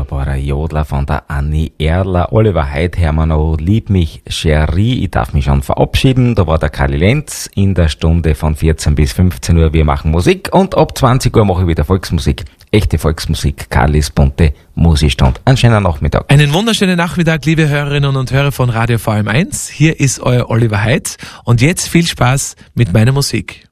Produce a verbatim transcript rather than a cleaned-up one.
wunderbarer Jodler von der Anni Erler. Oliver, heute hören wir noch Lieb mich, Cherie. Ich darf mich schon verabschieden. Da war der Kali Lenz in der Stunde von vierzehn bis fünfzehn Uhr. Wir machen Musik und ab zwanzig Uhr mache ich wieder Volksmusik. Echte Volksmusik, Kalis bunte Musikstund. Einen schönen Nachmittag. Einen wunderschönen Nachmittag, liebe Hörerinnen und Hörer von Radio V M eins. Hier ist euer Oliver Heid und jetzt viel Spaß mit meiner Musik.